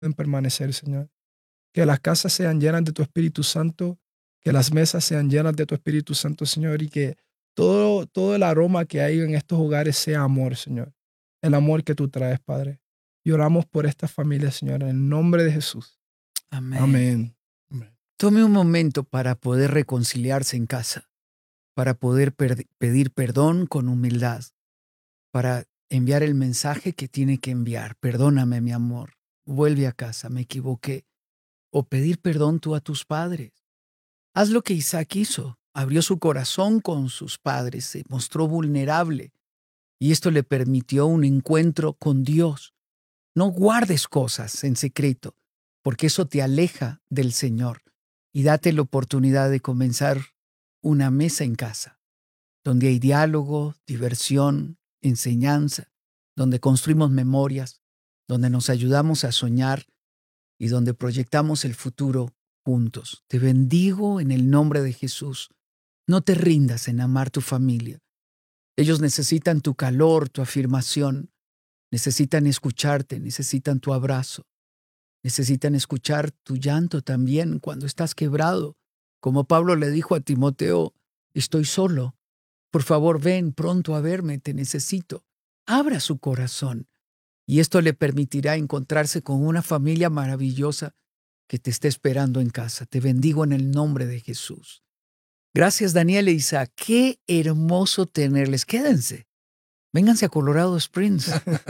pueden permanecer, Señor. Que las casas sean llenas de tu Espíritu Santo, que las mesas sean llenas de tu Espíritu Santo, Señor, y que todo el aroma que hay en estos hogares sea amor, Señor. El amor que tú traes, Padre. Y oramos por esta familia, Señor, en el nombre de Jesús. Amén. Amén. Tome un momento para poder reconciliarse en casa, para poder pedir perdón con humildad, para enviar el mensaje que tiene que enviar. Perdóname, mi amor. Vuelve a casa, me equivoqué. O pedir perdón tú a tus padres. Haz lo que Isaac hizo. Abrió su corazón con sus padres, se mostró vulnerable y esto le permitió un encuentro con Dios. No guardes cosas en secreto, porque eso te aleja del Señor, y date la oportunidad de comenzar una mesa en casa, donde hay diálogo, diversión, enseñanza, donde construimos memorias, donde nos ayudamos a soñar y donde proyectamos el futuro juntos. Te bendigo en el nombre de Jesús. No te rindas en amar tu familia. Ellos necesitan tu calor, tu afirmación. Necesitan escucharte, necesitan tu abrazo. Necesitan escuchar tu llanto también cuando estás quebrado. Como Pablo le dijo a Timoteo, estoy solo. Por favor, ven pronto a verme, te necesito. Abra su corazón. Y esto le permitirá encontrarse con una familia maravillosa que te está esperando en casa. Te bendigo en el nombre de Jesús. Gracias, Daniel e Isaac. Qué hermoso tenerles. Quédense. Vénganse a Colorado Springs.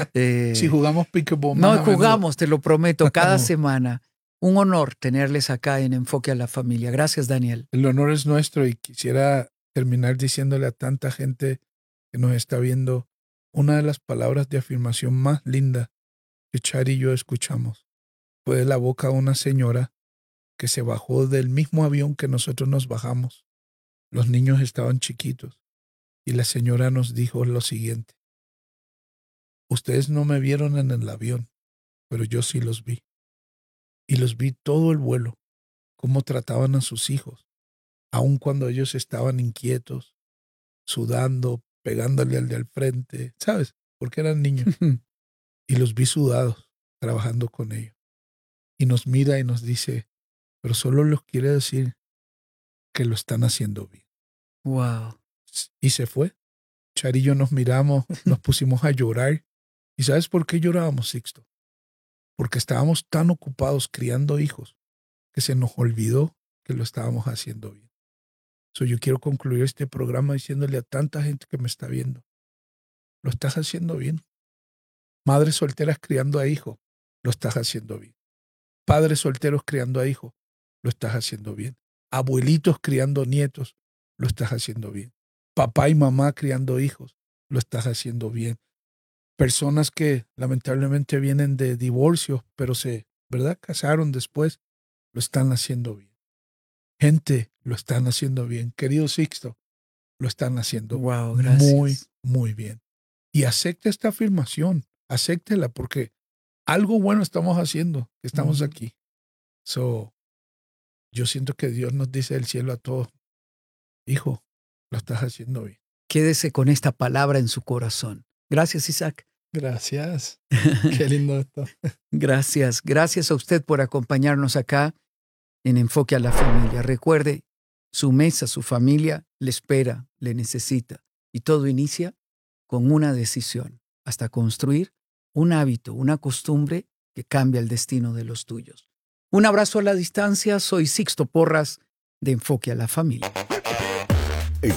Si jugamos pickleball. No, jugamos, te lo prometo, cada semana. Un honor tenerles acá en Enfoque a la Familia. Gracias, Daniel. El honor es nuestro y quisiera terminar diciéndole a tanta gente que nos está viendo una de las palabras de afirmación más lindas que Chari y yo escuchamos. Fue de la boca de una señora que se bajó del mismo avión que nosotros nos bajamos. Los niños estaban chiquitos y la señora nos dijo lo siguiente: ustedes no me vieron en el avión, pero yo sí los vi. Y los vi todo el vuelo, cómo trataban a sus hijos, aun cuando ellos estaban inquietos, sudando, pegándole al de al frente, ¿sabes? Porque eran niños. Y los vi sudados, trabajando con ellos. Y nos mira y nos dice, pero solo les quiere decir que lo están haciendo bien. Wow. Y se fue. Chari y yo nos miramos, nos pusimos a llorar. ¿Y sabes por qué llorábamos, Sixto? Porque estábamos tan ocupados criando hijos que se nos olvidó que lo estábamos haciendo bien. Yo quiero concluir este programa diciéndole a tanta gente que me está viendo, lo estás haciendo bien. Madres solteras criando a hijos, lo estás haciendo bien. Padres solteros criando a hijos, lo estás haciendo bien. Abuelitos criando nietos, lo estás haciendo bien. Papá y mamá criando hijos, lo estás haciendo bien. Personas que lamentablemente vienen de divorcios, pero ¿verdad? Casaron después, lo están haciendo bien. Gente, lo están haciendo bien. Querido Sixto, lo están haciendo muy, muy bien. Y acepta esta afirmación, acéptela, porque algo bueno estamos haciendo, estamos aquí. Yo siento que Dios nos dice del cielo a todos, hijo, lo estás haciendo bien. Quédese con esta palabra en su corazón. Gracias, Isaac. Gracias. Qué lindo esto. Gracias. Gracias a usted por acompañarnos acá en Enfoque a la Familia. Recuerde, su mesa, su familia le espera, le necesita. Y todo inicia con una decisión hasta construir un hábito, una costumbre que cambia el destino de los tuyos. Un abrazo a la distancia. Soy Sixto Porras de Enfoque a la Familia. En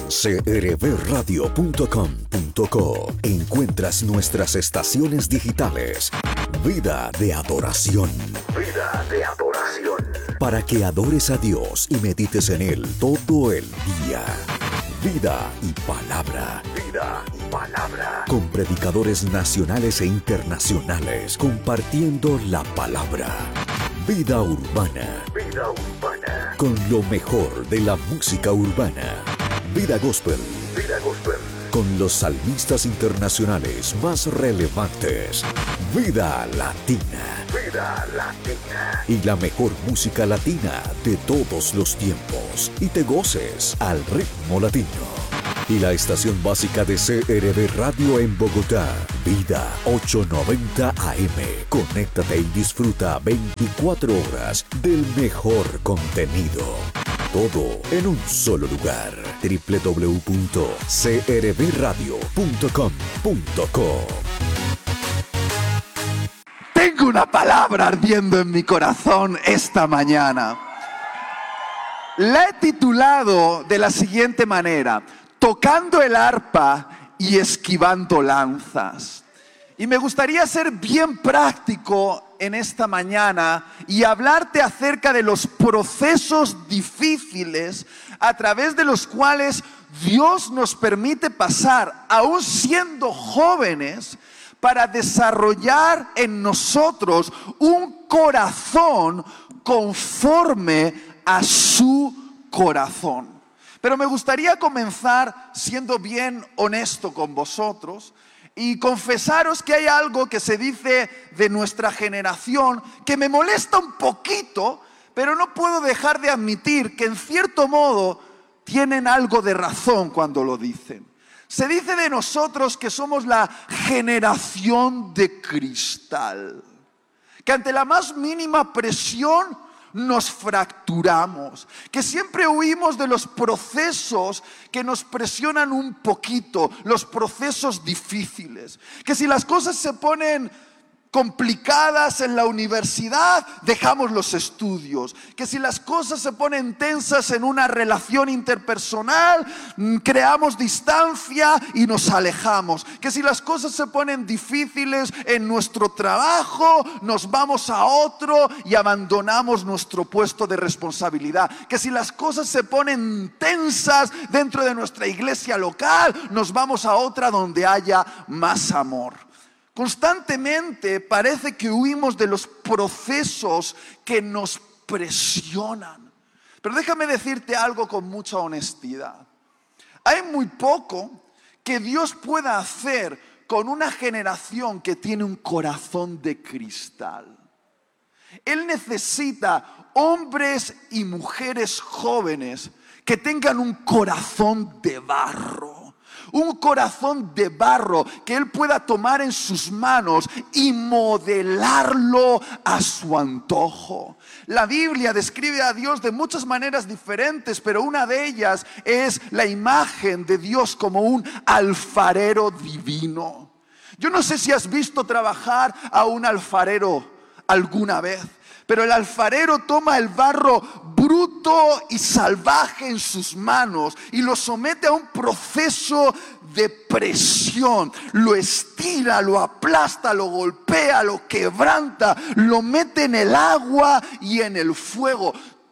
crbradio.com.co encuentras nuestras estaciones digitales. Vida de adoración. Vida de adoración. Para que adores a Dios y medites en Él todo el día. Vida y palabra. Vida y palabra. Con predicadores nacionales e internacionales compartiendo la palabra. Vida urbana. Vida urbana. Con lo mejor de la música urbana. Vida Gospel. Vida Gospel. Con los salmistas internacionales más relevantes. Vida Latina. Vida Latina. Y la mejor música latina de todos los tiempos. Y te goces al ritmo latino. Y la estación básica de CRB Radio en Bogotá. Vida 890 AM. Conéctate y disfruta 24 horas del mejor contenido. Todo en un solo lugar. www.crbradio.com.co. Tengo una palabra ardiendo en mi corazón esta mañana. La he titulado de la siguiente manera: tocando el arpa y esquivando lanzas. Y me gustaría ser bien práctico en esta mañana y hablarte acerca de los procesos difíciles a través de los cuales Dios nos permite pasar, aún siendo jóvenes, para desarrollar en nosotros un corazón conforme a su corazón. Pero me gustaría comenzar siendo bien honesto con vosotros y confesaros que hay algo que se dice de nuestra generación que me molesta un poquito, pero no puedo dejar de admitir que en cierto modo tienen algo de razón cuando lo dicen. Se dice de nosotros que somos la generación de cristal, que ante la más mínima presión nos fracturamos, que siempre huimos de los procesos que nos presionan un poquito, los procesos difíciles, que si las cosas se ponen complicadas en la universidad, dejamos los estudios, que si las cosas se ponen tensas en una relación interpersonal, creamos distancia y nos alejamos, que si las cosas se ponen difíciles en nuestro trabajo, nos vamos a otro y abandonamos nuestro puesto de responsabilidad, que si las cosas se ponen tensas dentro de nuestra iglesia local, nos vamos a otra donde haya más amor. Constantemente parece que huimos de los procesos que nos presionan. Pero déjame decirte algo con mucha honestidad. Hay muy poco que Dios pueda hacer con una generación que tiene un corazón de cristal. Él necesita hombres y mujeres jóvenes que tengan un corazón de barro. Un corazón de barro que Él pueda tomar en sus manos y modelarlo a su antojo. La Biblia describe a Dios de muchas maneras diferentes, pero una de ellas es la imagen de Dios como un alfarero divino. Yo no sé si has visto trabajar a un alfarero alguna vez, pero el alfarero toma el barro bruto y salvaje en sus manos y lo somete a un proceso de presión. Lo estira, lo aplasta, lo golpea, lo quebranta, lo mete en el agua y en el fuego.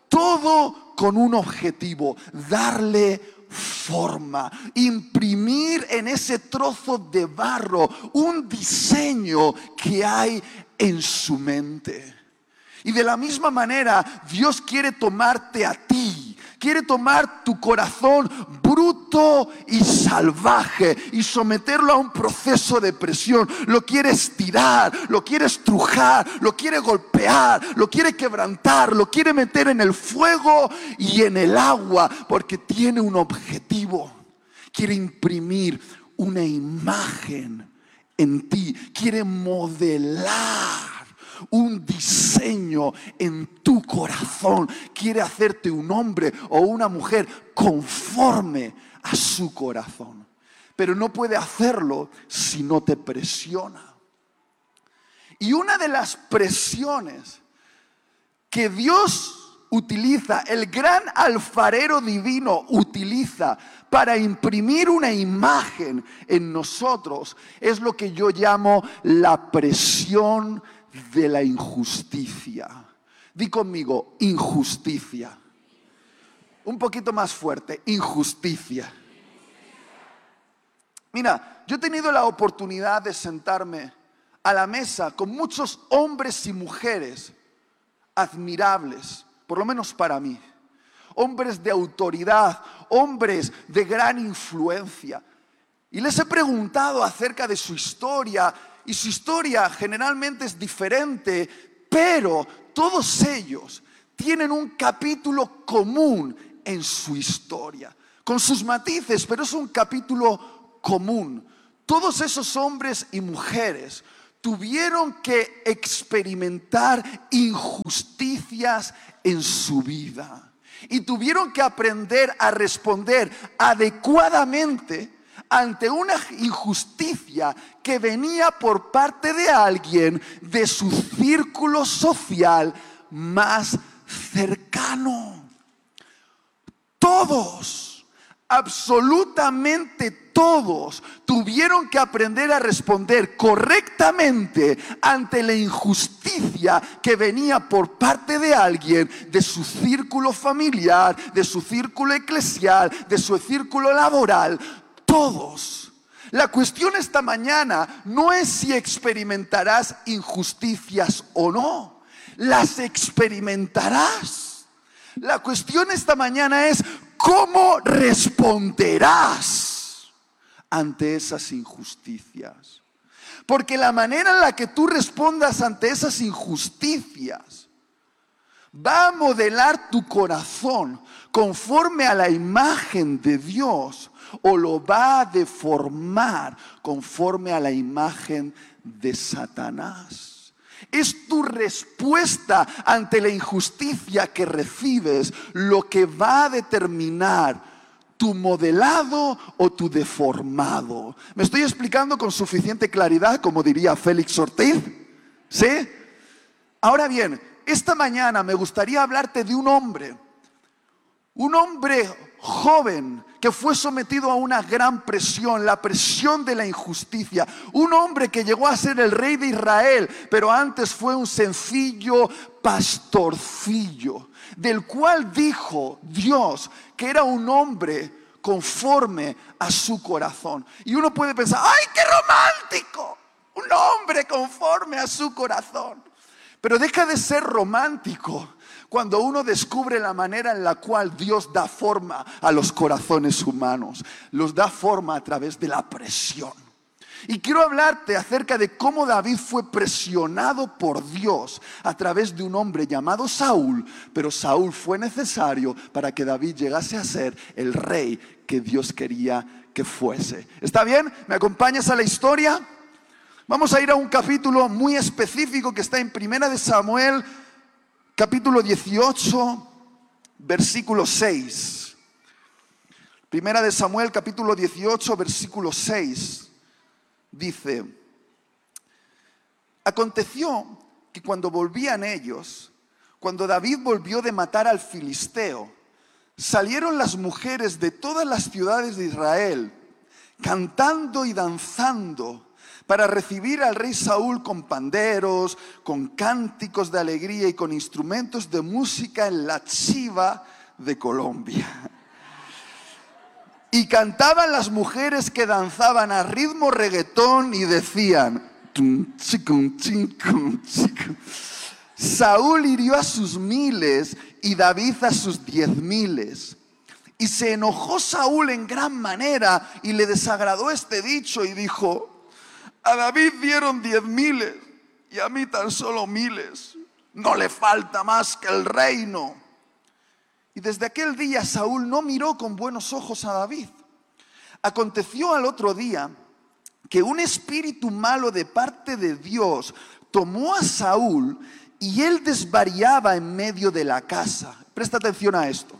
Todo con un objetivo: darle forma, imprimir en ese trozo de barro un diseño que hay en su mente. Y de la misma manera, Dios quiere tomarte a ti, quiere tomar tu corazón bruto y salvaje y someterlo a un proceso de presión. Lo quiere estirar, lo quiere estrujar, lo quiere golpear, lo quiere quebrantar, lo quiere meter en el fuego y en el agua, porque tiene un objetivo. Quiere imprimir una imagen en ti, quiere modelar un diseño en tu corazón. Quiere hacerte un hombre o una mujer conforme a su corazón. Pero no puede hacerlo si no te presiona. Y una de las presiones que Dios utiliza, el gran alfarero divino utiliza para imprimir una imagen en nosotros, es lo que yo llamo la presión de la injusticia. Di conmigo: injusticia. Un poquito más fuerte: injusticia. Mira, yo he tenido la oportunidad de sentarme a la mesa con muchos hombres y mujeres admirables, por lo menos para mí. Hombres de autoridad, hombres de gran influencia. Y les he preguntado acerca de su historia. Y su historia generalmente es diferente, pero todos ellos tienen un capítulo común en su historia, con sus matices, pero es un capítulo común. todos esos hombres y mujeres tuvieron que experimentar injusticias en su vida. Y tuvieron que aprender a responder adecuadamente ante una injusticia que venía por parte de alguien de su círculo social más cercano. Todos, absolutamente todos, tuvieron que aprender a responder correctamente ante la injusticia que venía por parte de alguien de su círculo familiar, de su círculo eclesial, de su círculo laboral. Todos. La cuestión esta mañana no es si experimentarás injusticias o no. Las experimentarás. La cuestión esta mañana es cómo responderás ante esas injusticias. Porque la manera en la que tú respondas ante esas injusticias va a modelar tu corazón conforme a la imagen de Dios, o lo va a deformar conforme a la imagen de Satanás. Es tu respuesta ante la injusticia que recibes lo que va a determinar tu modelado o tu deformado. ¿Me estoy explicando con suficiente claridad, como diría Félix Ortiz? ¿Sí? Ahora bien, esta mañana me gustaría hablarte de un hombre joven que fue sometido a una gran presión, la presión de la injusticia. Un hombre que llegó a ser el rey de Israel, pero antes fue un sencillo pastorcillo, del cual dijo Dios que era un hombre conforme a su corazón. Y uno puede pensar, ¡ay, qué romántico! Un hombre conforme a su corazón. Pero deja de ser romántico cuando uno descubre la manera en la cual Dios da forma a los corazones humanos. Los da forma a través de la presión. Y quiero hablarte acerca de cómo David fue presionado por Dios a través de un hombre llamado Saúl. Pero Saúl fue necesario para que David llegase a ser el rey que Dios quería que fuese. ¿Está bien? ¿Me acompañas a la historia? Vamos a ir a un capítulo muy específico que está en 1 Samuel, capítulo 18, versículo 6. 1 Samuel, capítulo 18, versículo 6. Dice: aconteció que cuando volvían ellos, cuando David volvió de matar al filisteo, salieron las mujeres de todas las ciudades de Israel, cantando y danzando, para recibir al rey Saúl con panderos, con cánticos de alegría y con instrumentos de música en la chiva de Colombia. Y cantaban las mujeres que danzaban a ritmo reggaetón y decían: Saúl hirió a sus 1000 y David a sus 10,000. Y se enojó Saúl en gran manera y le desagradó este dicho y dijo: a David dieron 10,000 y a mí tan solo 1000. No le falta más que el reino. Y desde aquel día Saúl no miró con buenos ojos a David. Aconteció al otro día que un espíritu malo de parte de Dios tomó a Saúl y él desvariaba en medio de la casa. Presta atención a esto.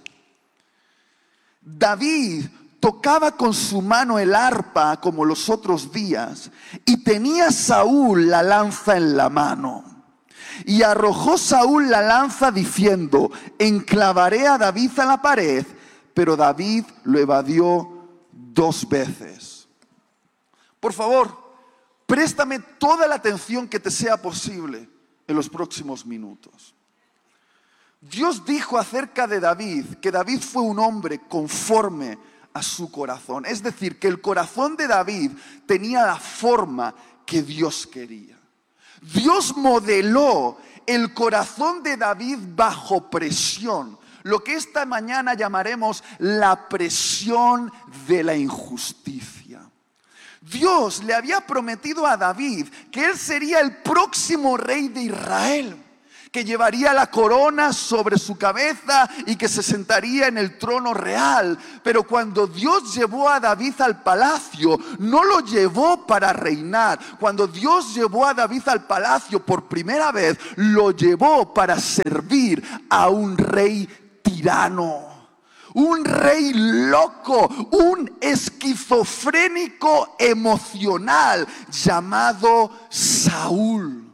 David tocaba con su mano el arpa como los otros días, y tenía Saúl la lanza en la mano. Y arrojó Saúl la lanza diciendo: enclavaré a David a la pared. Pero David lo evadió 2 veces. Por favor, préstame toda la atención que te sea posible en los próximos minutos. Dios dijo acerca de David que David fue un hombre conforme a su corazón. Es decir, que el corazón de David tenía la forma que Dios quería. Dios modeló el corazón de David bajo presión, lo que esta mañana llamaremos la presión de la injusticia. Dios le había prometido a David que él sería el próximo rey de Israel, que llevaría la corona sobre su cabeza y que se sentaría en el trono real. Pero cuando Dios llevó a David al palacio, no lo llevó para reinar. Cuando Dios llevó a David al palacio por primera vez, lo llevó para servir a un rey tirano. Un rey loco, un esquizofrénico emocional llamado Saúl.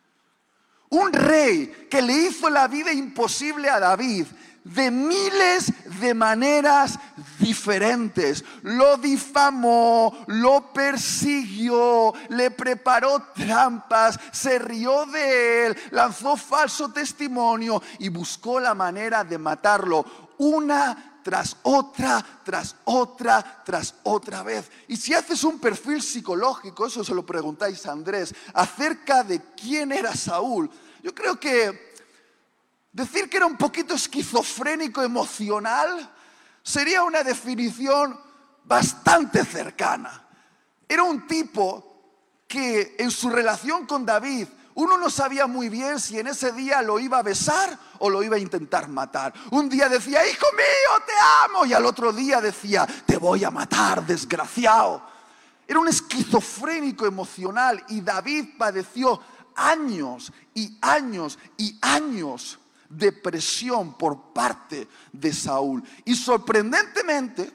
Un rey que le hizo la vida imposible a David de miles de maneras diferentes. Lo difamó, lo persiguió, le preparó trampas, se rió de él, lanzó falso testimonio y buscó la manera de matarlo. Una tras otra, tras otra, tras otra vez. Y si haces un perfil psicológico, eso se lo preguntáis a Andrés, acerca de quién era Saúl, yo creo que decir que era un poquito esquizofrénico emocional sería una definición bastante cercana. Era un tipo que en su relación con David, uno no sabía muy bien si en ese día lo iba a besar o lo iba a intentar matar. Un día decía, hijo mío, te amo. Y al otro día decía, te voy a matar, desgraciado. Era un esquizofrénico emocional y David padeció años y años y años de presión por parte de Saúl. Y sorprendentemente,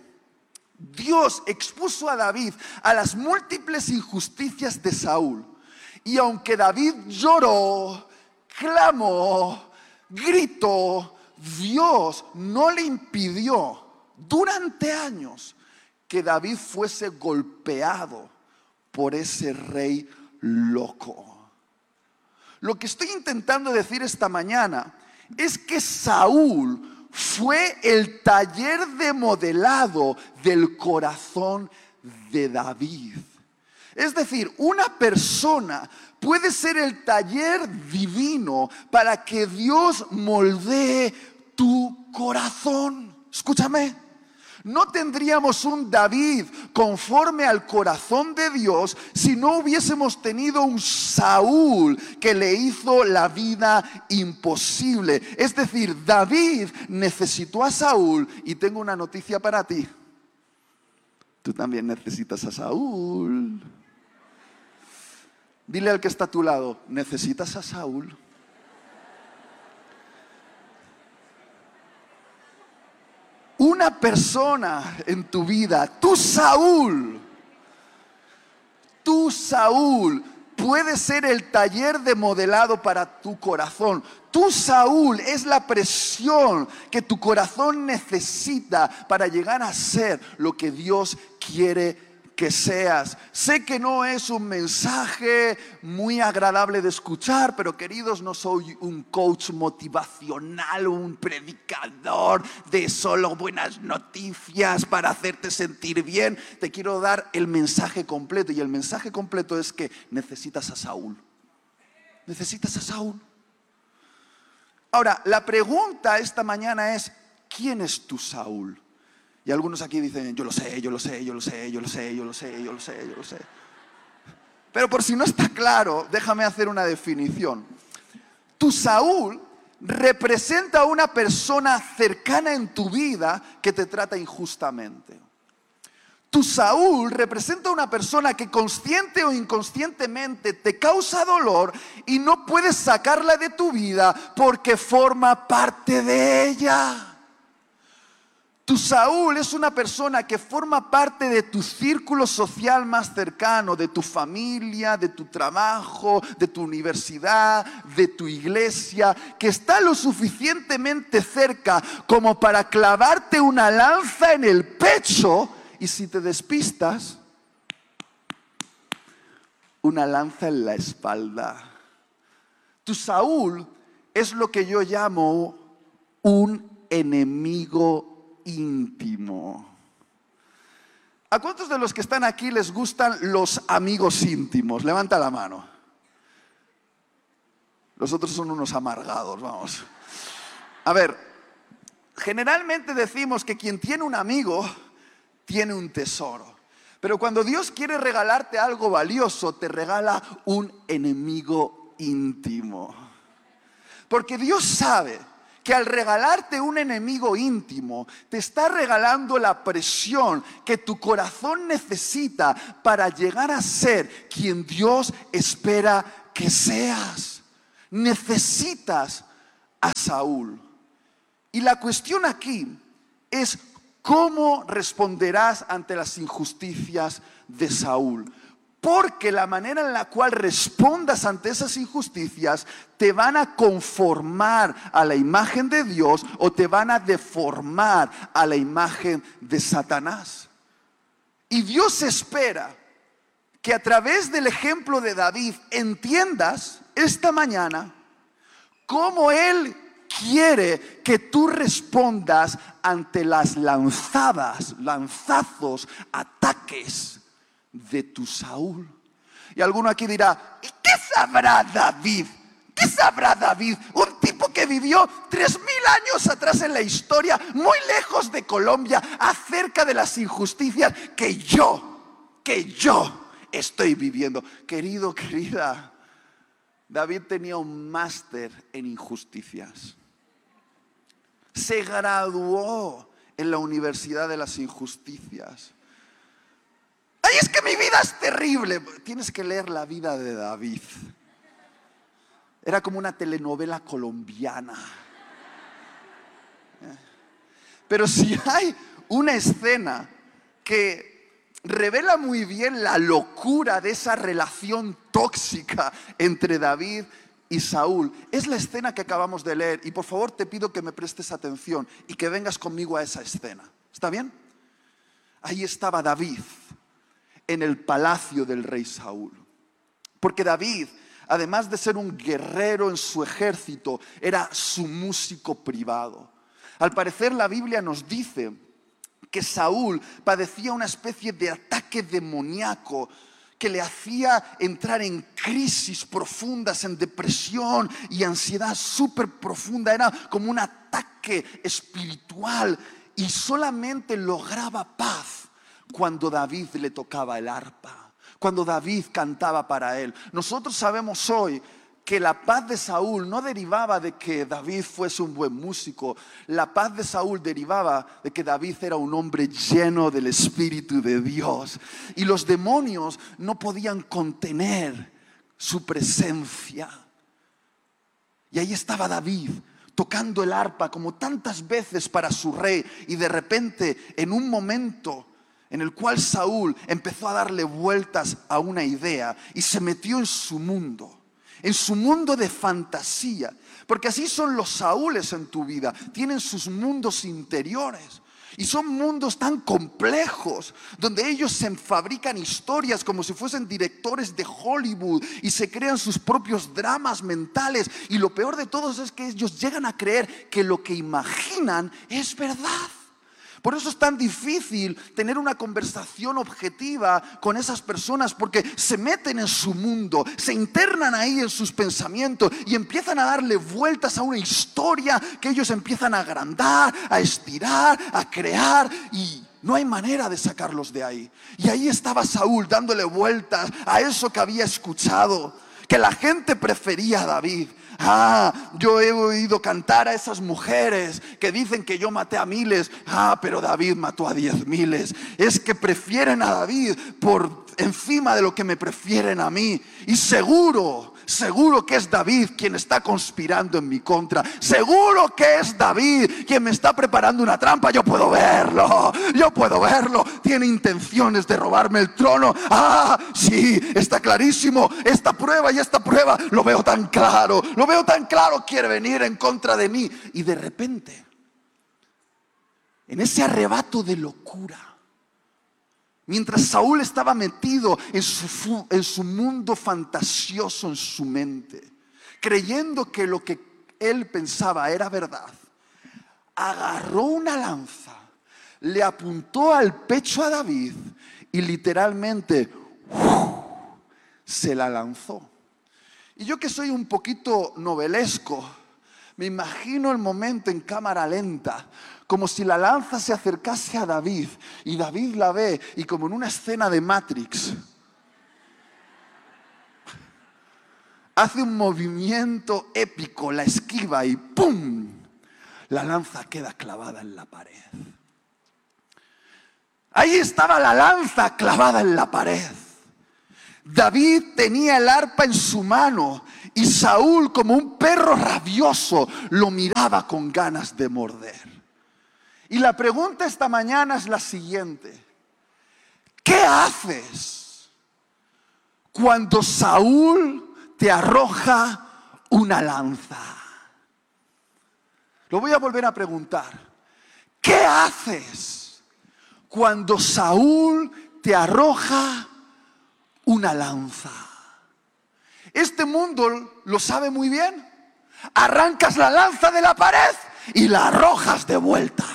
Dios expuso a David a las múltiples injusticias de Saúl. Y aunque David lloró, clamó, gritó, Dios no le impidió durante años que David fuese golpeado por ese rey loco. Lo que estoy intentando decir esta mañana es que Saúl fue el taller de modelado del corazón de David. Es decir, una persona puede ser el taller divino para que Dios moldee tu corazón. Escúchame, no tendríamos un David conforme al corazón de Dios si no hubiésemos tenido un Saúl que le hizo la vida imposible. Es decir, David necesitó a Saúl y tengo una noticia para ti. Tú también necesitas a Saúl. Dile al que está a tu lado, ¿necesitas a Saúl? Una persona en tu vida, tu Saúl, puede ser el taller de modelado para tu corazón. Tu Saúl es la presión que tu corazón necesita para llegar a ser lo que Dios quiere que seas. Sé que no es un mensaje muy agradable de escuchar, pero queridos, no soy un coach motivacional, un predicador de solo buenas noticias para hacerte sentir bien. Te quiero dar el mensaje completo, y el mensaje completo es que necesitas a Saúl. Necesitas a Saúl. Ahora, la pregunta esta mañana es, ¿quién es tu Saúl? Y algunos aquí dicen, yo lo sé. Pero por si no está claro, déjame hacer una definición. Tu Saúl representa a una persona cercana en tu vida que te trata injustamente. Tu Saúl representa a una persona que consciente o inconscientemente te causa dolor y no puedes sacarla de tu vida porque forma parte de ella. Tu Saúl es una persona que forma parte de tu círculo social más cercano, de tu familia, de tu trabajo, de tu universidad, de tu iglesia, que está lo suficientemente cerca como para clavarte una lanza en el pecho y si te despistas, una lanza en la espalda. Tu Saúl es lo que yo llamo un enemigo íntimo. ¿A cuántos de los que están aquí les gustan los amigos íntimos? Levanta la mano. Los otros son unos amargados, vamos. A ver, generalmente decimos que quien tiene un amigo tiene un tesoro. Pero cuando Dios quiere regalarte algo valioso, te regala un enemigo íntimo. Porque Dios sabe que al regalarte un enemigo íntimo, te está regalando la presión que tu corazón necesita para llegar a ser quien Dios espera que seas. Necesitas a Saúl. Y la cuestión aquí es cómo responderás ante las injusticias de Saúl. Porque la manera en la cual respondas ante esas injusticias te van a conformar a la imagen de Dios o te van a deformar a la imagen de Satanás. Y Dios espera que a través del ejemplo de David entiendas esta mañana cómo Él quiere que tú respondas ante las lanzazos, ataques de tu Saúl. Y alguno aquí dirá, ¿y qué sabrá David? ¿Qué sabrá David? Un tipo que vivió 3000 años atrás en la historia, muy lejos de Colombia, acerca de las injusticias que yo estoy viviendo. Querido, querida, David tenía un máster en injusticias. Se graduó en la Universidad de las Injusticias. ¡Ay, es que mi vida es terrible! Tienes que leer la vida de David. Era como una telenovela colombiana. Pero si hay una escena que revela muy bien la locura de esa relación tóxica entre David y Saúl, es la escena que acabamos de leer. Y por favor te pido que me prestes atención y que vengas conmigo a esa escena. ¿Está bien? Ahí estaba David en el palacio del rey Saúl. Porque David, además de ser un guerrero en su ejército, era su músico privado. Al parecer la Biblia nos dice que Saúl padecía una especie de ataque demoníaco que le hacía entrar en crisis profundas, en depresión y ansiedad súper profunda. Era como un ataque espiritual y solamente lograba paz cuando David le tocaba el arpa, cuando David cantaba para él. Nosotros sabemos hoy que la paz de Saúl no derivaba de que David fuese un buen músico. La paz de Saúl derivaba de que David era un hombre lleno del Espíritu de Dios. Y los demonios no podían contener su presencia. Y ahí estaba David tocando el arpa como tantas veces para su rey. Y de repente, en un momento en el cual Saúl empezó a darle vueltas a una idea y se metió en su mundo de fantasía. Porque así son los Saúles en tu vida. Tienen sus mundos interiores. Y son mundos tan complejos, donde ellos se fabrican historias como si fuesen directores de Hollywood y se crean sus propios dramas mentales. Y lo peor de todo es que ellos llegan a creer que lo que imaginan es verdad. Por eso es tan difícil tener una conversación objetiva con esas personas, porque se meten en su mundo, se internan ahí en sus pensamientos y empiezan a darle vueltas a una historia que ellos empiezan a agrandar, a estirar, a crear, y no hay manera de sacarlos de ahí. Y ahí estaba Saúl dándole vueltas a eso que había escuchado, que la gente prefería a David. Yo he oído cantar a esas mujeres que dicen que yo maté a miles. Pero David mató a 10,000. Es que prefieren a David por encima de lo que me prefieren a mí. Y seguro que es David quien está conspirando en mi contra. Seguro que es David quien me está preparando una trampa. Yo puedo verlo. Tiene intenciones de robarme el trono. Sí, está clarísimo. Esta prueba lo veo tan claro. Quiere venir en contra de mí. Y de repente, en ese arrebato de locura, mientras Saúl estaba metido en su mundo fantasioso, en su mente, creyendo que lo que él pensaba era verdad, agarró una lanza, le apuntó al pecho a David y literalmente se la lanzó. Y yo, que soy un poquito novelesco, me imagino el momento en cámara lenta, como si la lanza se acercase a David y David la ve, y como en una escena de Matrix, hace un movimiento épico, la esquiva y ¡pum! La lanza queda clavada en la pared. Ahí estaba la lanza clavada en la pared. David tenía el arpa en su mano y Saúl, como un perro rabioso, lo miraba con ganas de morder. Y la pregunta esta mañana es la siguiente: ¿qué haces cuando Saúl te arroja una lanza? Lo voy a volver a preguntar. ¿Qué haces cuando Saúl te arroja una lanza? Este mundo lo sabe muy bien. Arrancas la lanza de la pared y la arrojas de vuelta.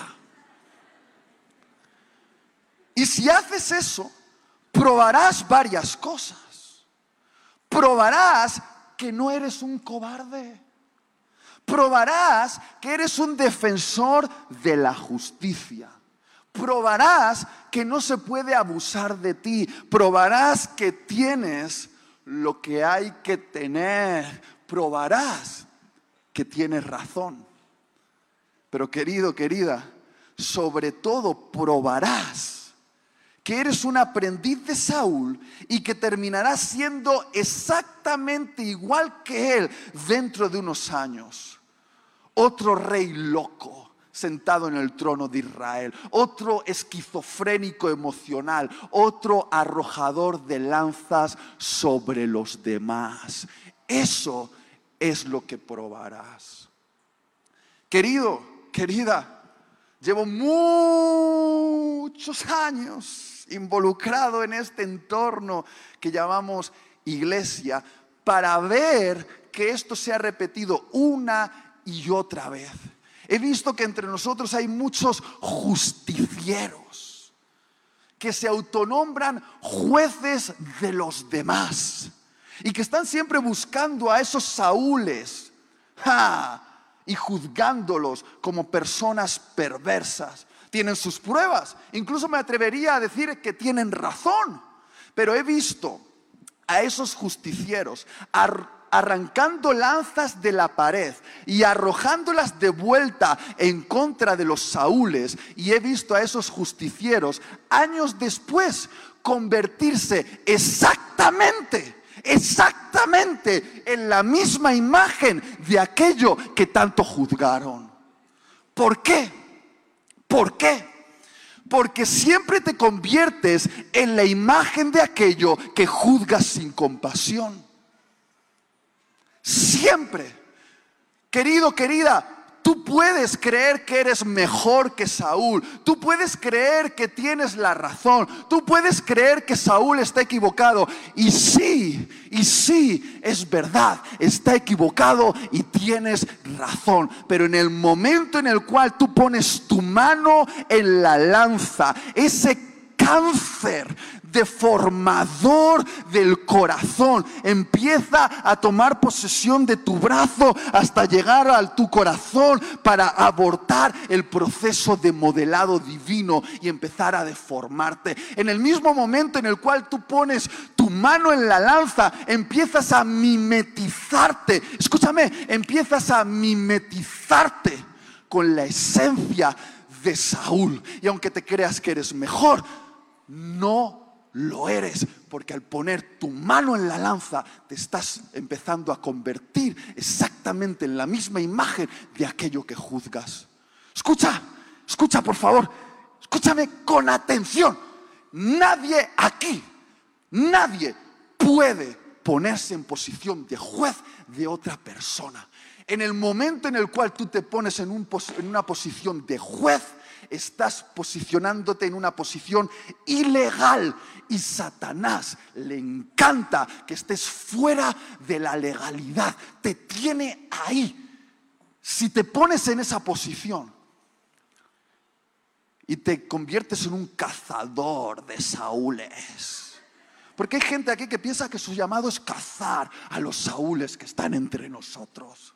Y si haces eso, probarás varias cosas. Probarás que no eres un cobarde. Probarás que eres un defensor de la justicia. Probarás que no se puede abusar de ti. Probarás que tienes lo que hay que tener. Probarás que tienes razón. Pero querido, querida, sobre todo probarás que eres un aprendiz de Saúl y que terminarás siendo exactamente igual que él dentro de unos años. Otro rey loco sentado en el trono de Israel, otro esquizofrénico emocional, otro arrojador de lanzas sobre los demás. Eso es lo que probarás. Querido, querida, llevo muchos años involucrado en este entorno que llamamos iglesia para ver que esto se ha repetido una y otra vez. He visto que entre nosotros hay muchos justicieros que se autonombran jueces de los demás y que están siempre buscando a esos Saúles y juzgándolos como personas perversas. Tienen sus pruebas, incluso me atrevería a decir que tienen razón, pero he visto a esos justicieros arrancando lanzas de la pared y arrojándolas de vuelta en contra de los Saúles, y he visto a esos justicieros años después convertirse exactamente en la misma imagen de aquello que tanto juzgaron. ¿Por qué? ¿Por qué? Porque siempre te conviertes en la imagen de aquello que juzgas sin compasión. Siempre. Querido, querida, tú puedes creer que eres mejor que Saúl. Tú puedes creer que tienes la razón. Tú puedes creer que Saúl está equivocado. Y sí, es verdad, está equivocado y tienes razón. Pero en el momento en el cual tú pones tu mano en la lanza, ese cáncer deformador del corazón empieza a tomar posesión de tu brazo hasta llegar a tu corazón para abortar el proceso de modelado divino y empezar a deformarte. En el mismo momento en el cual tú pones tu mano en la lanza, empiezas a mimetizarte. Escúchame, empiezas a mimetizarte con la esencia de Saúl. Y aunque te creas que eres mejor, no lo eres, porque al poner tu mano en la lanza te estás empezando a convertir exactamente en la misma imagen de aquello que juzgas. Escucha por favor, escúchame con atención. Nadie aquí, nadie puede ponerse en posición de juez de otra persona. En el momento en el cual tú te pones en una posición de juez, estás posicionándote en una posición ilegal, y Satanás le encanta que estés fuera de la legalidad. Te tiene ahí. Si te pones en esa posición y te conviertes en un cazador de Saúles, porque hay gente aquí que piensa que su llamado es cazar a los Saúles que están entre nosotros.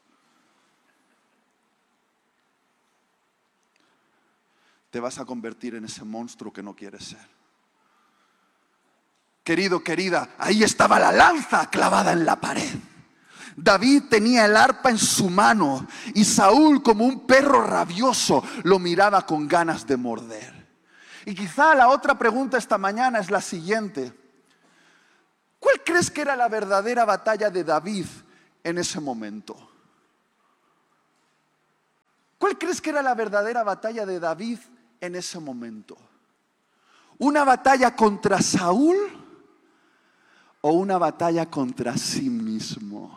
Te vas a convertir en ese monstruo que no quieres ser. Querido, querida, ahí estaba la lanza clavada en la pared. David tenía el arpa en su mano y Saúl, como un perro rabioso, lo miraba con ganas de morder. Y quizá la otra pregunta esta mañana es la siguiente: ¿cuál crees que era la verdadera batalla de David en ese momento? ¿Cuál crees que era la verdadera batalla de David en ese momento? ¿Una batalla contra Saúl o una batalla contra sí mismo?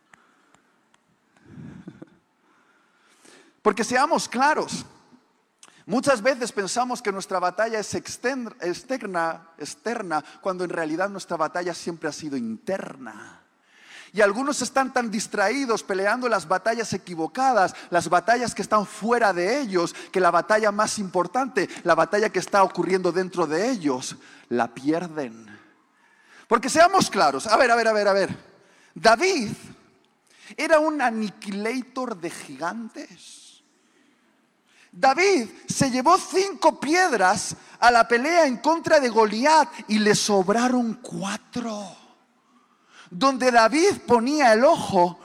Porque seamos claros, muchas veces pensamos que nuestra batalla es externa, cuando en realidad nuestra batalla siempre ha sido interna. Y algunos están tan distraídos peleando las batallas equivocadas, las batallas que están fuera de ellos, que la batalla más importante, la batalla que está ocurriendo dentro de ellos, la pierden. Porque seamos claros, a ver. David era un aniquilator de gigantes. David se llevó 5 piedras a la pelea en contra de Goliat y le sobraron 4. Donde David ponía el ojo,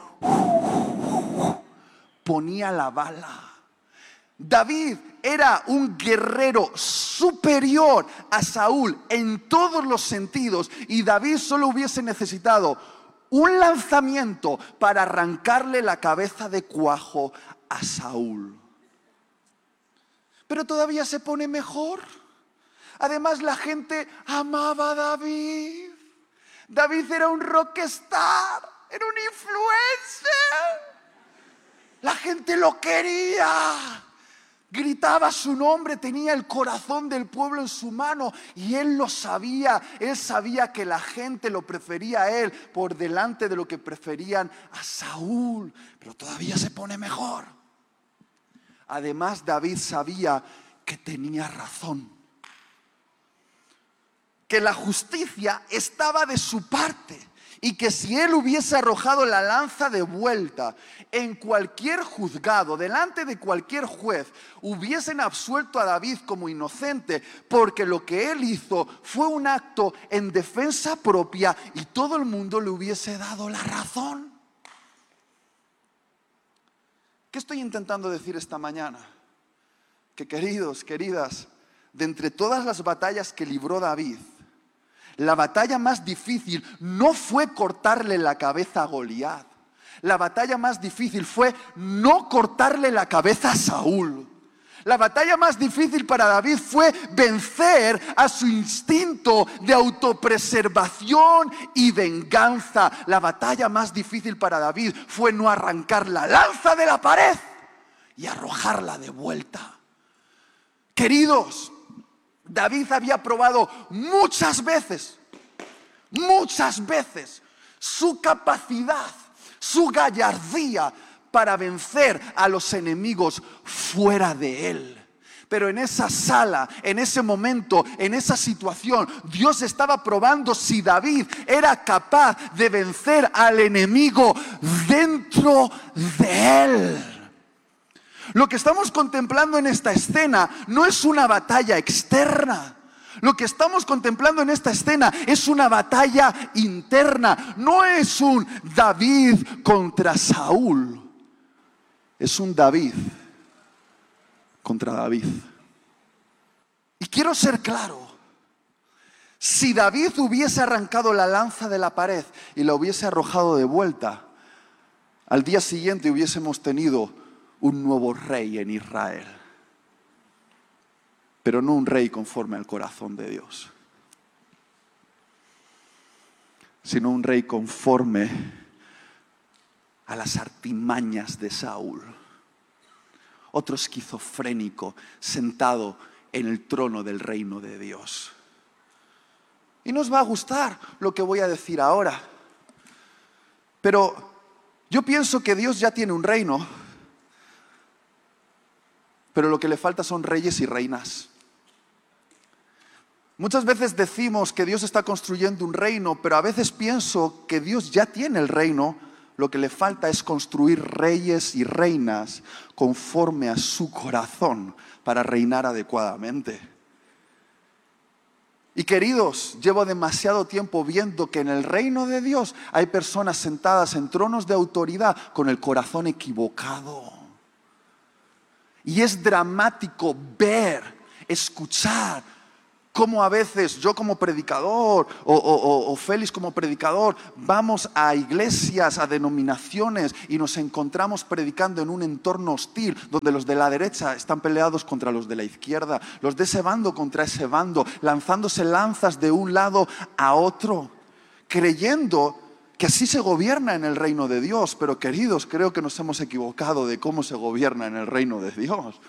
ponía la bala. David era un guerrero superior a Saúl en todos los sentidos, y David solo hubiese necesitado un lanzamiento para arrancarle la cabeza de cuajo a Saúl. Pero todavía se pone mejor. Además, la gente amaba a David. David era un rockstar, era un influencer. La gente lo quería. Gritaba su nombre, tenía el corazón del pueblo en su mano y él lo sabía. Él sabía que la gente lo prefería a él por delante de lo que preferían a Saúl. Pero todavía se pone mejor. Además, David sabía que tenía razón, que la justicia estaba de su parte y que si él hubiese arrojado la lanza de vuelta en cualquier juzgado, delante de cualquier juez, hubiesen absuelto a David como inocente, porque lo que él hizo fue un acto en defensa propia y todo el mundo le hubiese dado la razón. ¿Qué estoy intentando decir esta mañana? Que queridos, queridas, de entre todas las batallas que libró David, la batalla más difícil no fue cortarle la cabeza a Goliat. La batalla más difícil fue no cortarle la cabeza a Saúl. La batalla más difícil para David fue vencer a su instinto de autopreservación y venganza. La batalla más difícil para David fue no arrancar la lanza de la pared y arrojarla de vuelta. Queridos, David había probado muchas veces su capacidad, su gallardía para vencer a los enemigos fuera de él. Pero en esa sala, en ese momento, en esa situación, Dios estaba probando si David era capaz de vencer al enemigo dentro de él. Lo que estamos contemplando en esta escena no es una batalla externa. Lo que estamos contemplando en esta escena es una batalla interna. No es un David contra Saúl. Es un David contra David. Y quiero ser claro. Si David hubiese arrancado la lanza de la pared y la hubiese arrojado de vuelta, al día siguiente hubiésemos tenido un nuevo rey en Israel. Pero no un rey conforme al corazón de Dios, sino un rey conforme a las artimañas de Saúl. Otro esquizofrénico sentado en el trono del reino de Dios. Y nos va a gustar lo que voy a decir ahora, pero yo pienso que Dios ya tiene un reino, pero lo que le falta son reyes y reinas. Muchas veces decimos que Dios está construyendo un reino, pero a veces pienso que Dios ya tiene el reino. Lo que le falta es construir reyes y reinas conforme a su corazón para reinar adecuadamente. Y queridos, llevo demasiado tiempo viendo que en el reino de Dios hay personas sentadas en tronos de autoridad con el corazón equivocado. Y es dramático ver, escuchar cómo a veces yo como predicador o Félix como predicador vamos a iglesias, a denominaciones y nos encontramos predicando en un entorno hostil donde los de la derecha están peleados contra los de la izquierda, los de ese bando contra ese bando, lanzándose lanzas de un lado a otro, creyendo que así se gobierna en el reino de Dios. Pero queridos, creo que nos hemos equivocado de cómo se gobierna en el reino de Dios.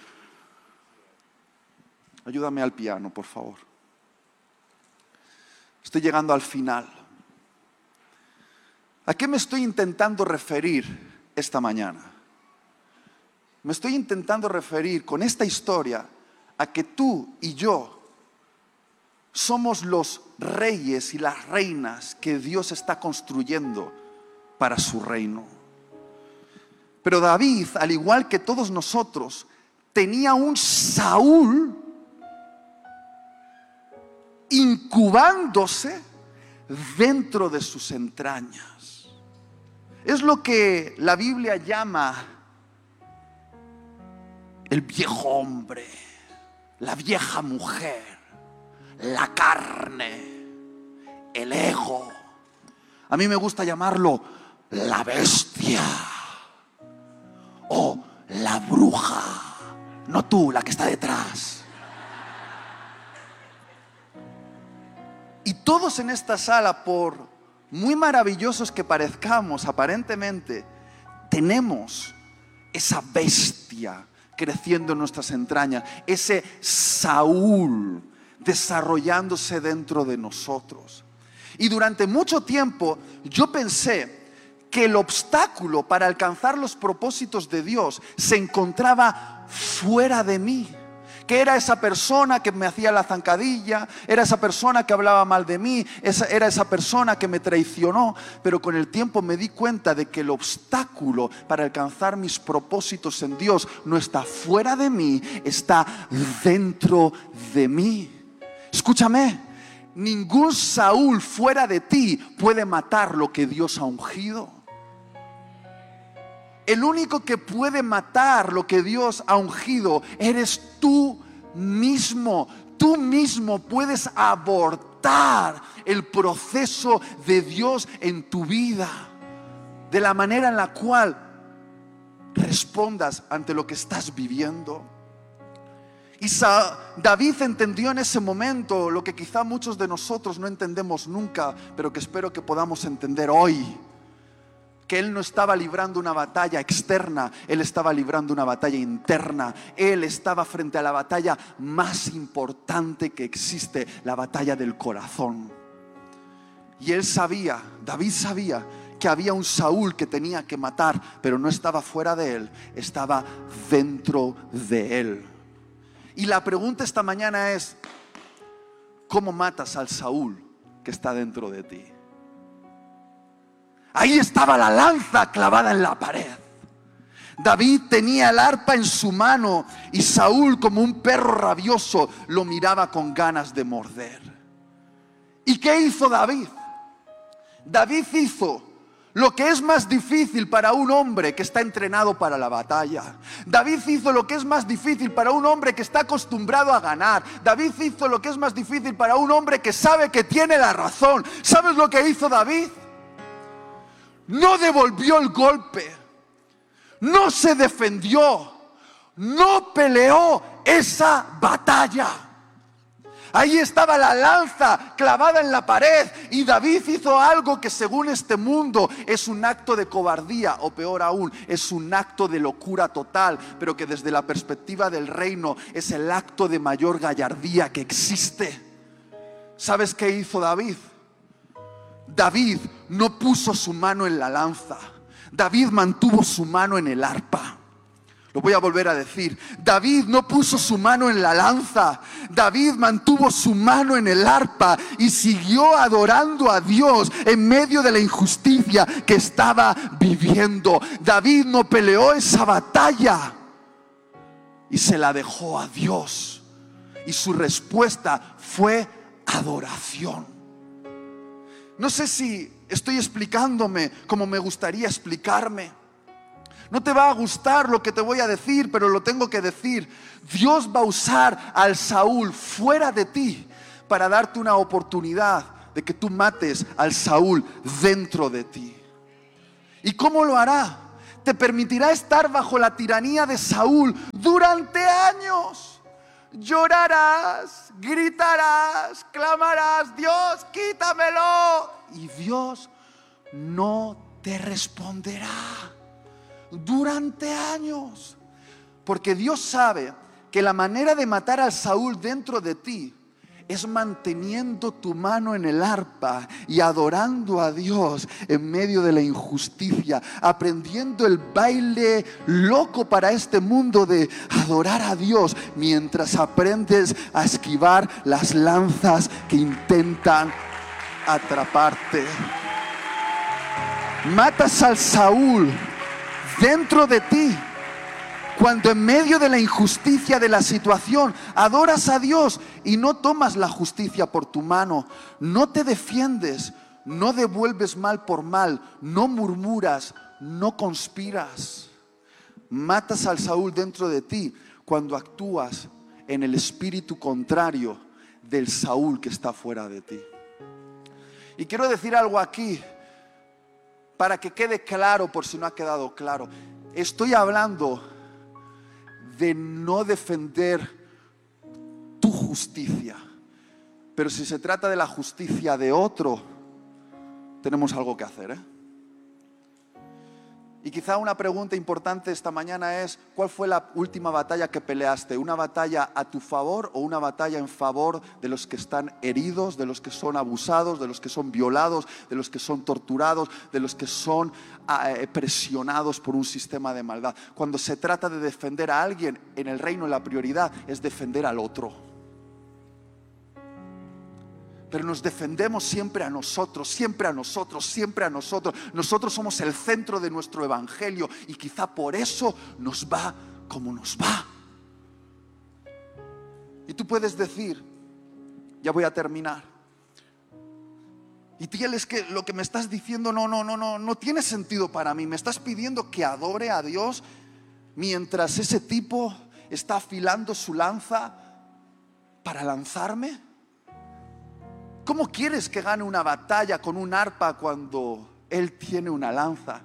Ayúdame al piano, por favor. Estoy llegando al final. ¿A qué me estoy intentando referir esta mañana? Me estoy intentando referir con esta historia a que tú y yo somos los reyes y las reinas que Dios está construyendo para su reino. Pero David, al igual que todos nosotros, tenía un Saúl incubándose dentro de sus entrañas. Es lo que la Biblia llama el viejo hombre, la vieja mujer, la carne, el ego. A mí me gusta llamarlo la bestia o la bruja, no tú, la que está detrás. Y todos en esta sala, por muy maravillosos que parezcamos aparentemente, tenemos esa bestia creciendo en nuestras entrañas, ese Saúl desarrollándose dentro de nosotros. Y durante mucho tiempo yo pensé que el obstáculo para alcanzar los propósitos de Dios se encontraba fuera de mí. Que era esa persona que me hacía la zancadilla, era esa persona que hablaba mal de mí, era esa persona que me traicionó. Pero con el tiempo me di cuenta de que el obstáculo para alcanzar mis propósitos en Dios no está fuera de mí, está dentro de mí. Escúchame, ningún Saúl fuera de ti puede matar lo que Dios ha ungido. El único que puede matar lo que Dios ha ungido eres tú mismo. Tú mismo puedes abortar el proceso de Dios en tu vida, de la manera en la cual respondas ante lo que estás viviendo. Y David entendió en ese momento lo que quizá muchos de nosotros no entendemos nunca, pero que espero que podamos entender hoy. Que él no estaba librando una batalla externa, él estaba librando una batalla interna. Él estaba frente a la batalla más importante que existe, la batalla del corazón. Y él sabía, David sabía que había un Saúl que tenía que matar, pero no estaba fuera de él, estaba dentro de él. Y la pregunta esta mañana es: ¿cómo matas al Saúl que está dentro de ti? Ahí estaba la lanza clavada en la pared. David tenía el arpa en su mano y Saúl, como un perro rabioso, lo miraba con ganas de morder. ¿Y qué hizo David? David hizo lo que es más difícil para un hombre que está entrenado para la batalla. David hizo lo que es más difícil para un hombre que está acostumbrado a ganar. David hizo lo que es más difícil para un hombre que sabe que tiene la razón. ¿Sabes lo que hizo David? No devolvió el golpe, no se defendió, no peleó esa batalla. Ahí estaba la lanza clavada en la pared y David hizo algo que según este mundo es un acto de cobardía, o peor aún, es un acto de locura total, pero que desde la perspectiva del reino es el acto de mayor gallardía que existe. ¿Sabes qué hizo David? David no puso su mano en la lanza. David mantuvo su mano en el arpa. Lo voy a volver a decir. David no puso su mano en la lanza. David mantuvo su mano en el arpa y siguió adorando a Dios en medio de la injusticia que estaba viviendo. David no peleó esa batalla y se la dejó a Dios. Y su respuesta fue adoración. No sé si estoy explicándome como me gustaría explicarme. No te va a gustar lo que te voy a decir, pero lo tengo que decir. Dios va a usar al Saúl fuera de ti para darte una oportunidad de que tú mates al Saúl dentro de ti. ¿Y cómo lo hará? Te permitirá estar bajo la tiranía de Saúl durante años. Llorarás, gritarás, clamarás: Dios, quítamelo. Y Dios no te responderá durante años. Porque Dios sabe que la manera de matar al Saúl dentro de ti es manteniendo tu mano en el arpa y adorando a Dios en medio de la injusticia, aprendiendo el baile loco para este mundo de adorar a Dios mientras aprendes a esquivar las lanzas que intentan atraparte. Matas al Saúl dentro de ti cuando en medio de la injusticia de la situación adoras a Dios y no tomas la justicia por tu mano, no te defiendes, no devuelves mal por mal, no murmuras, no conspiras. Matas al Saúl dentro de ti cuando actúas en el espíritu contrario del Saúl que está fuera de ti. Y quiero decir algo aquí para que quede claro, por si no ha quedado claro. Estoy hablando de no defender tu justicia, pero si se trata de la justicia de otro, tenemos algo que hacer, Y quizá una pregunta importante esta mañana es: ¿cuál fue la última batalla que peleaste? ¿Una batalla a tu favor o una batalla en favor de los que están heridos, de los que son abusados, de los que son violados, de los que son torturados, de los que son presionados por un sistema de maldad? Cuando se trata de defender a alguien, en el reino la prioridad es defender al otro. Pero nos defendemos siempre a nosotros, siempre a nosotros, siempre a nosotros. Nosotros somos el centro de nuestro evangelio y quizá por eso nos va como nos va. Y tú puedes decir: ya voy a terminar. Y Tiel, es que lo que me estás diciendo no tiene sentido para mí. Me estás pidiendo que adore a Dios mientras ese tipo está afilando su lanza para lanzarme. ¿Cómo quieres que gane una batalla con un arpa cuando él tiene una lanza?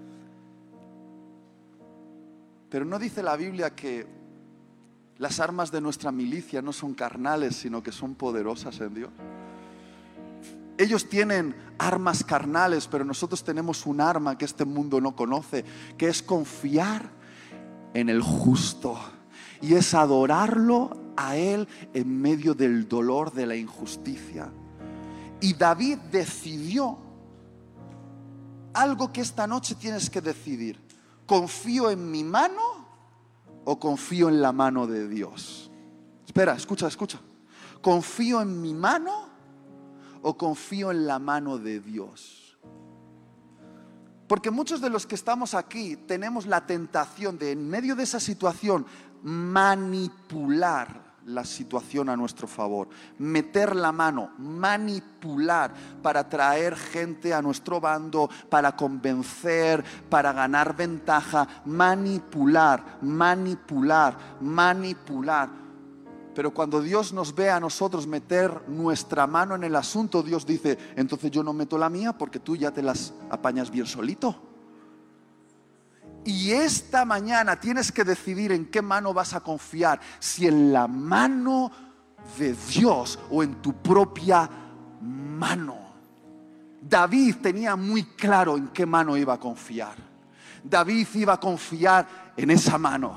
Pero ¿no dice la Biblia que las armas de nuestra milicia no son carnales, sino que son poderosas en Dios? Ellos tienen armas carnales, pero nosotros tenemos un arma que este mundo no conoce, que es confiar en el justo. Y es adorarlo a Él en medio del dolor de la injusticia. Y David decidió algo que esta noche tienes que decidir: ¿confío en mi mano o confío en la mano de Dios? Espera, escucha. ¿Confío en mi mano o confío en la mano de Dios? Porque muchos de los que estamos aquí tenemos la tentación de, en medio de esa situación, manipular la situación a nuestro favor, meter la mano, manipular para traer gente a nuestro bando, para convencer, para ganar ventaja, manipular. Pero cuando Dios nos ve a nosotros meter nuestra mano en el asunto, Dios dice: entonces yo no meto la mía porque tú ya te las apañas bien solito. Y esta mañana tienes que decidir en qué mano vas a confiar: si en la mano de Dios o en tu propia mano. David tenía muy claro en qué mano iba a confiar. David iba a confiar en esa mano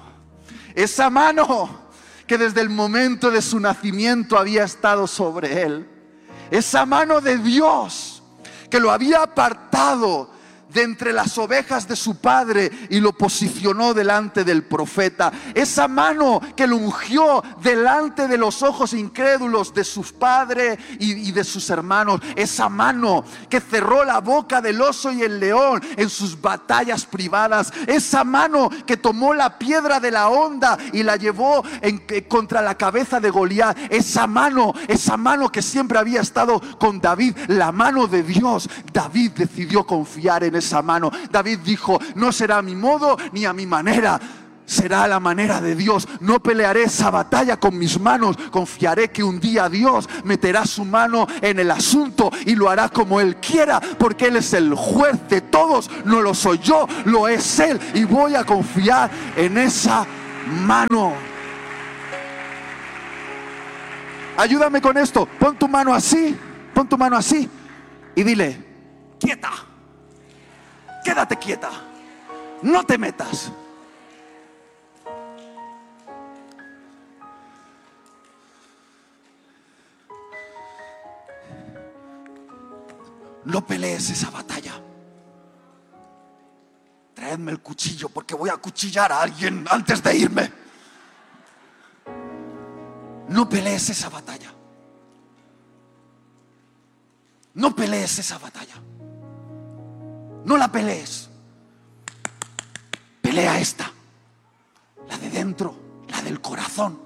que desde el momento de su nacimiento había estado sobre él. Esa mano de Dios que lo había apartado de entre las ovejas de su padre y lo posicionó delante del profeta. Esa mano que lo ungió delante de los ojos incrédulos de sus padres y de sus hermanos. Esa mano que cerró la boca del oso y el león en sus batallas privadas. Esa mano que tomó la piedra de la honda y la llevó contra la cabeza de Goliat. Esa mano que siempre había estado con David, la mano de Dios. David decidió confiar en esa mano. David dijo: no será a mi modo ni a mi manera, será a la manera de Dios. No pelearé esa batalla con mis manos. Confiaré que un día Dios meterá su mano en el asunto y lo hará como Él quiera, porque Él es el juez de todos. No lo soy yo, lo es Él, y voy a confiar en esa mano. Ayúdame con esto. Pon tu mano así y dile: quieta, quédate quieta, no te metas. No pelees esa batalla. Traedme el cuchillo porque voy a acuchillar a alguien antes de irme. No pelees esa batalla. No pelees esa batalla. No la pelees. Pelea esta, la de dentro, la del corazón.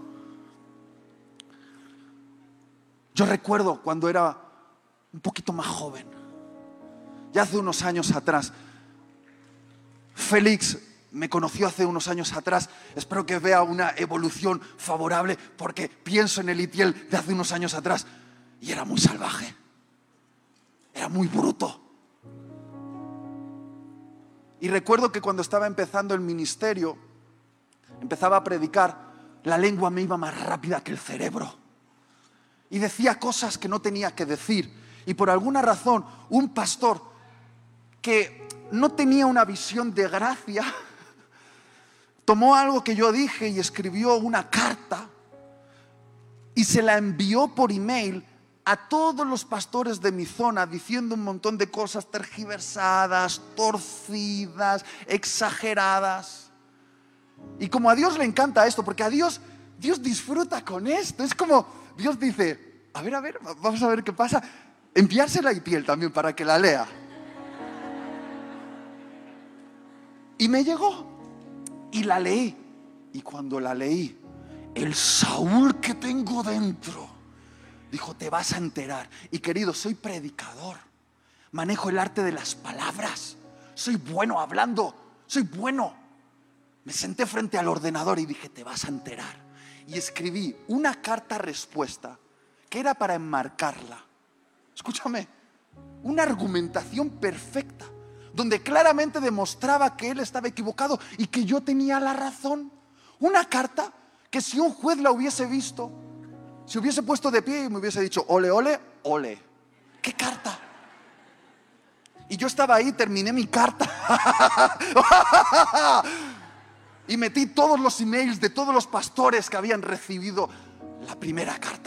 Yo recuerdo cuando era un poquito más joven, ya hace unos años atrás. Félix me conoció hace unos años atrás. Espero que vea una evolución favorable, porque pienso en el Itiel de hace unos años atrás y era muy salvaje, era muy bruto. Y recuerdo que cuando estaba empezando el ministerio, empezaba a predicar, la lengua me iba más rápida que el cerebro y decía cosas que no tenía que decir. Y por alguna razón, un pastor que no tenía una visión de gracia tomó algo que yo dije y escribió una carta y se la envió por email a todos los pastores de mi zona, diciendo un montón de cosas tergiversadas, torcidas, exageradas. Y como a Dios le encanta esto, porque a Dios disfruta con esto. Es como Dios dice: a ver, vamos a ver qué pasa. Enviársela a Itiel también para que la lea. Y me llegó y la leí. Y cuando la leí, el Saúl que tengo dentro dijo: te vas a enterar. Y querido, soy predicador, manejo el arte de las palabras, soy bueno hablando, soy bueno. Me senté frente al ordenador y dije: te vas a enterar. Y escribí una carta respuesta que era para enmarcarla. Escúchame, una argumentación perfecta, donde claramente demostraba que él estaba equivocado y que yo tenía la razón. Una carta que si un juez la hubiese visto, se hubiese puesto de pie y me hubiese dicho: ole, ole, ole. ¿Qué carta? Y yo estaba ahí, terminé mi carta y metí todos los emails de todos los pastores que habían recibido la primera carta.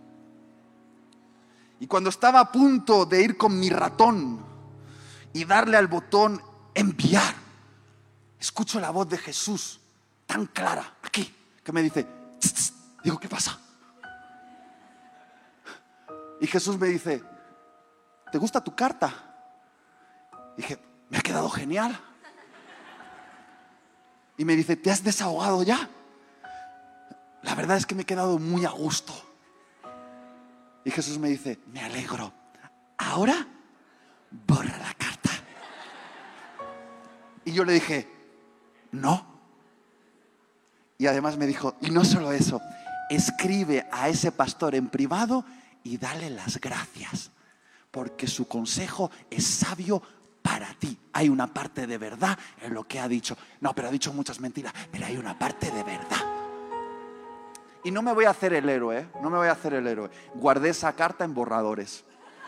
Y cuando estaba a punto de ir con mi ratón y darle al botón enviar, escucho la voz de Jesús tan clara aquí, que me dice: tss, tss. Digo: ¿qué pasa? Y Jesús me dice: ¿te gusta tu carta? Dije: me ha quedado genial. Y me dice: ¿te has desahogado ya? La verdad es que me he quedado muy a gusto. Y Jesús me dice: me alegro. Ahora borra la carta. Y yo le dije: no. Y además me dijo: y no solo eso, escribe a ese pastor en privado y dale las gracias, porque su consejo es sabio para ti. Hay una parte de verdad en lo que ha dicho. No, pero ha dicho muchas mentiras, pero hay una parte de verdad. Y no me voy a hacer el héroe, no me voy a hacer el héroe. Guardé esa carta en borradores.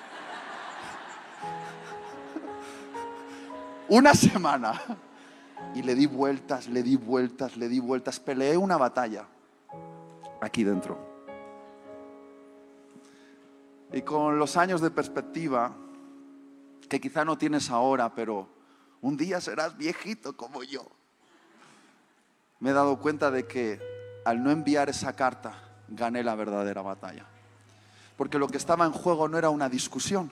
Una semana. Y le di vueltas. Peleé una batalla aquí dentro. Y con los años de perspectiva, que quizá no tienes ahora, pero Un día serás viejito como yo. Me he dado cuenta de que al no enviar esa carta, gané la verdadera batalla. Porque lo que estaba en juego no era una discusión.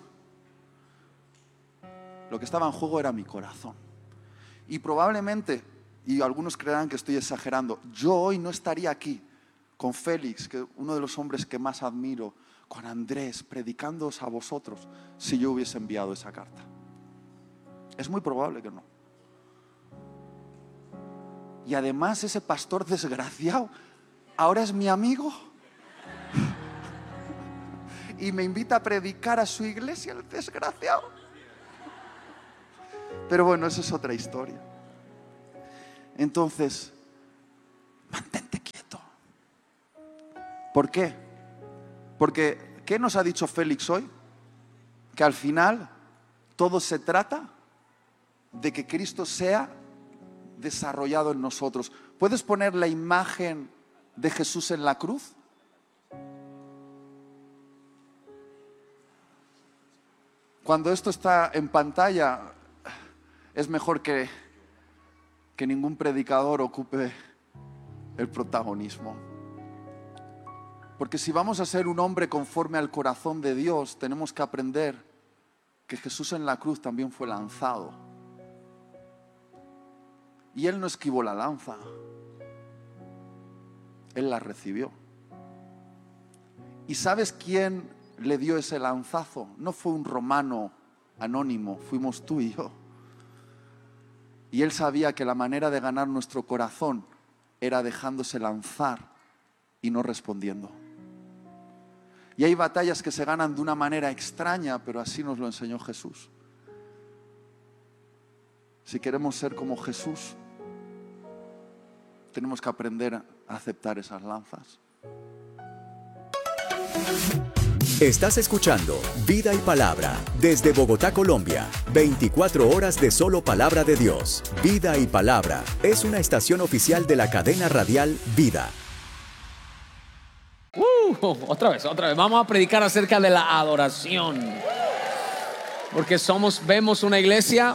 Lo que estaba en juego era mi corazón. Y probablemente, y algunos creerán que estoy exagerando, yo hoy no estaría aquí con Félix, que uno de los hombres que más admiro, con Andrés, predicándoos a vosotros, si yo hubiese enviado esa carta. Es muy probable que no. Y además ese pastor desgraciado ahora es mi amigo y me invita a predicar a su iglesia, el desgraciado. Pero bueno, eso es otra historia. Entonces, mantente quieto. ¿Por qué? Porque, ¿qué nos ha dicho Félix hoy? Que al final todo se trata de que Cristo sea desarrollado en nosotros. ¿Puedes poner la imagen de Jesús en la cruz? Cuando esto está en pantalla, es mejor que ningún predicador ocupe el protagonismo. Porque si vamos a ser un hombre conforme al corazón de Dios, tenemos que aprender que Jesús en la cruz también fue lanzado. Y Él no esquivó la lanza, Él la recibió. ¿Y sabes quién le dio ese lanzazo? No fue un romano anónimo, fuimos tú y yo. Y Él sabía que la manera de ganar nuestro corazón era dejándose lanzar y no respondiendo. Y hay batallas que se ganan de una manera extraña, pero así nos lo enseñó Jesús. Si queremos ser como Jesús, tenemos que aprender a aceptar esas lanzas. Estás escuchando Vida y Palabra desde Bogotá, Colombia. 24 horas de solo palabra de Dios. Vida y Palabra es una estación oficial de la cadena radial Vida. Otra vez. Vamos a predicar acerca de la adoración. Porque vemos una iglesia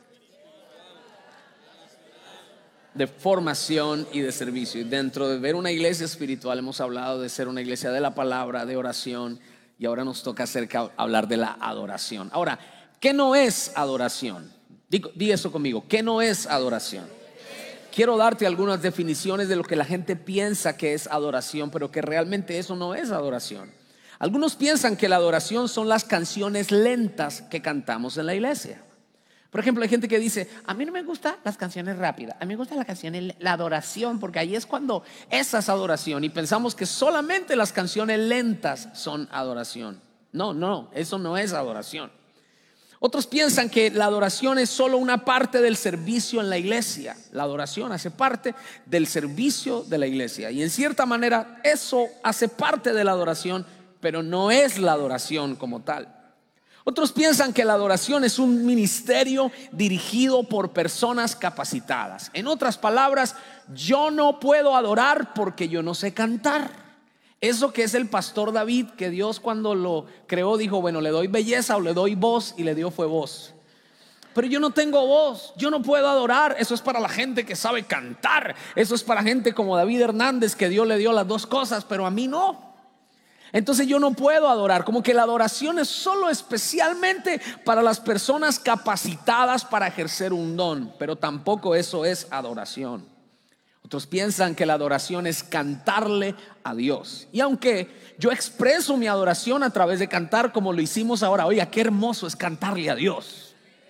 de formación y de servicio. Y dentro de ver una iglesia espiritual hemos hablado de ser una iglesia de la palabra, de oración. Y ahora nos toca hablar de la adoración. Ahora, ¿qué no es adoración? Di eso conmigo. ¿Qué no es adoración? Quiero darte algunas definiciones de lo que la gente piensa que es adoración, pero que realmente eso no es adoración. Algunos piensan que la adoración son las canciones lentas que cantamos en la iglesia. Por ejemplo, hay gente que dice: a mí no me gustan las canciones rápidas, a mí me gusta la adoración, porque ahí es cuando esa es adoración. Y pensamos que solamente las canciones lentas son adoración. No, eso no es adoración. Otros piensan que la adoración es solo una parte del servicio en la iglesia. La adoración hace parte del servicio de la iglesia. Y en cierta manera eso hace parte de la adoración, pero no es la adoración como tal. Otros piensan que la adoración es un ministerio dirigido por personas capacitadas. En otras palabras, yo no puedo adorar porque yo no sé cantar. Eso que es el pastor David, que Dios cuando lo creó dijo: bueno, le doy belleza o le doy voz, y le dio fue voz. Pero yo no tengo voz, yo no puedo adorar. Eso es para la gente que sabe cantar. Eso es para gente como David Hernández, que Dios le dio las dos cosas, pero a mí no. Entonces yo no puedo adorar. Como que la adoración es solo especialmente para las personas capacitadas para ejercer un don, pero tampoco eso es adoración. Otros piensan que la adoración es cantarle a Dios. Y aunque yo expreso mi adoración a través de cantar, como lo hicimos ahora, oiga, qué hermoso es cantarle a Dios.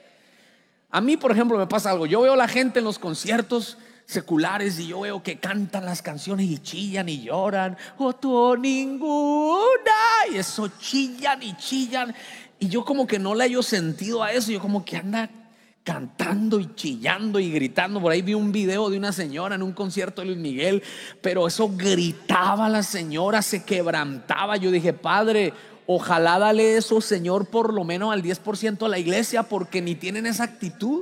A mí, por ejemplo, me pasa algo. Yo veo a la gente en los conciertos seculares y yo veo que cantan las canciones y chillan y lloran. Tú ninguna. Y eso chillan y chillan. Y yo como que no le hallo sentido a eso. Yo como que anda cantando y chillando y gritando. Por ahí vi un video de una señora en un concierto de Luis Miguel, pero eso gritaba la señora, se quebrantaba. Yo dije: Padre, ojalá dale eso, Señor, por lo menos al 10% de la iglesia, porque ni tienen esa actitud.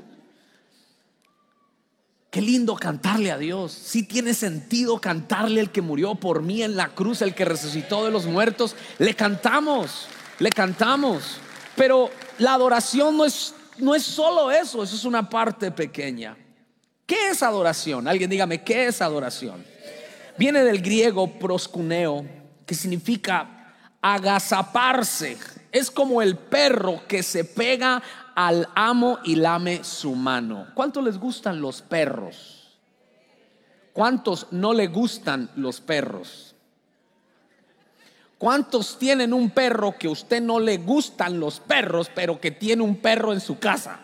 Qué lindo cantarle a Dios. Sí tiene sentido cantarle al que murió por mí en la cruz, el que resucitó de los muertos. Le cantamos. Pero la adoración no es no es solo eso, eso es una parte pequeña. ¿Qué es adoración? Alguien dígame, ¿qué es adoración? Viene del griego proskuneo, que significa agazaparse. Es como el perro que se pega al amo y lame su mano. ¿Cuántos les gustan los perros? ¿Cuántos no le gustan los perros? ¿Cuántos tienen un perro que a usted no le gustan los perros, pero que tiene un perro en su casa?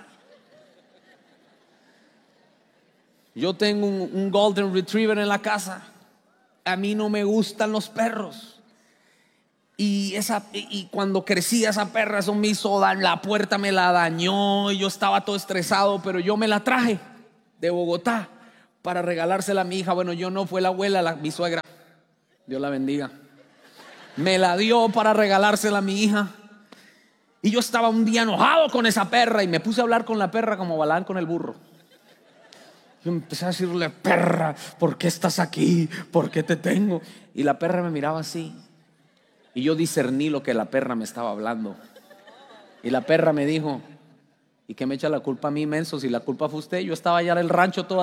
Yo tengo un Golden Retriever en la casa. A mí no me gustan los perros. Y cuando crecí esa perra, eso me hizo la puerta me la dañó. Y yo estaba todo estresado, pero yo me la traje de Bogotá para regalársela a mi hija. Bueno, yo no, fue la abuela, mi suegra. Dios la bendiga. Me la dio para regalársela a mi hija. Y yo estaba un día enojado con esa perra y me puse a hablar con la perra como Balaam con el burro. Yo empecé a decirle: perra, ¿por qué estás aquí? ¿Por qué te tengo? Y la perra me miraba así. Y yo discerní lo que la perra me estaba hablando. Y la perra me dijo: ¿y qué me echa la culpa a mí, menso? Si la culpa fue usted. Yo estaba allá en el rancho todo